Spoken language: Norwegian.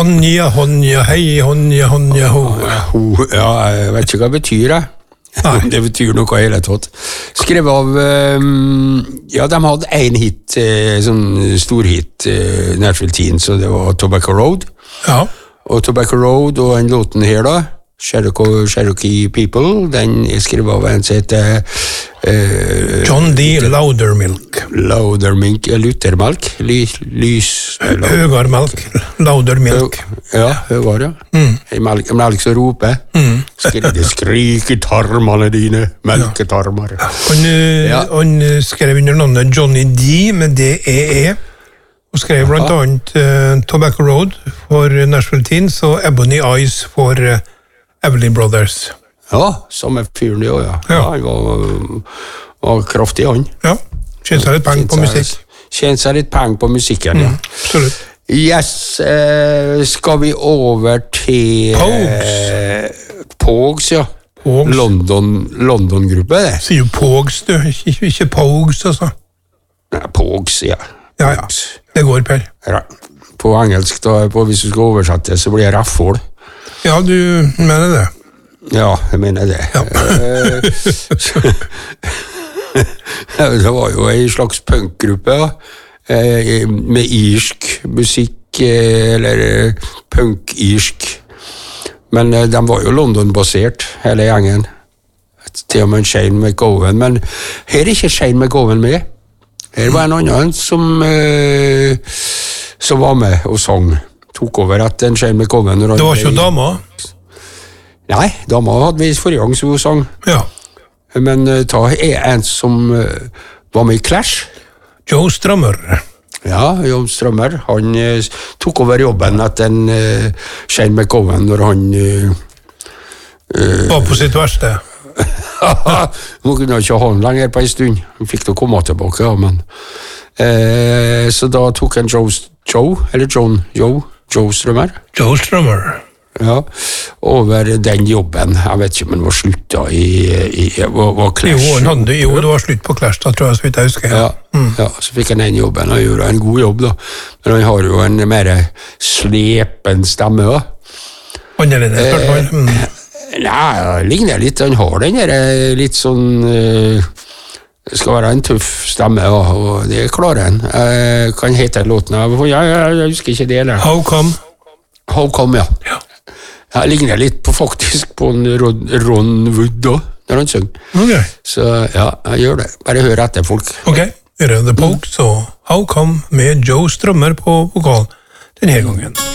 Honja, honja, hei, honja, honja, ho. Ja, jeg vet ikke hva det betyr, jeg. Det betyr noe hele tatt. Skrev av, ja, de hadde en hit, sånn stor hit, Nashville Teen, så det var Tobacco Road. Ja. Og Tobacco Road, og en låten her da, Cherokee People, den skrev av en som heter John D. Loudermilk. Loudermilk, Luthermelk, Høgarmelk, Loudermilk. Ja, høgar, ja. Melk som roper. Det skriker tarmene dine, melketarmer. Han skrev under navnet Johnny D med D-E-E, og skrev blant annet Tobacco Road for Nashville Teens og Ebony Eyes for Everly Brothers. Ja, samme fyren det også, ja. Han var kraftig, han. Ja, tjente seg litt penger på musikk. Tjente seg litt penger på musikken, ja. Absolutt. Yes, skal vi over til Pogues, ja. Pogues. London-gruppe, det. Sier jo Pogues, du. Ikke Pogues, altså. Nei, Pogues, ja. Ja. Det går, Per. Ja. På engelsk, da, hvis du skal oversette, så blir det raffål. Ja, du mener det. Ja, jeg mener det. Ja. Det var jo en slags punkgruppe, med irsk musikk, eller punk-irsk. Men de var jo London-basert, hele gjengen. Til og med Shane McGowan, men her er ikke Shane McGowan med. Her var en annen som var med og sang. Tok over etter en Shane McGowan. Det var ikke dama? Nei, dama hadde vi forrige gang som hun sang. Ja. Men ta en som var med i Clash. Joe Strummer. Ja, Joe Strummer. Han tok over jobben etter en Shane McGowan når han var på sitt verste. Nå kunne jeg ikke ha han lenger på en stund. Han fikk til å komme tilbake, ja, men så da tok han Joe Strummer. Joe Strummer. Ja, over den jobben. Jeg vet ikke om han var slutt da i Clash. Jo, det var slutt på Clash, da tror jeg, så vidt jeg husker. Ja, så fikk han den jobben, og gjorde en god jobb da. Men han har jo en mer slepen stemme da. Annerledes, hvertfall. Nei, det ligner litt. Han har den der litt sånn... Det skal være en tøff stemme, og det klarer han. Kan hete låten av... Jeg husker ikke det, eller? How Come? How Come, ja. Jeg ligner litt faktisk på en Ron Wood da, når han synger. Ok. Så ja, jeg gjør det. Bare hør etter folk. Ok, er det The Pogues og How Come med Joe Strummer på vokal denne gangen.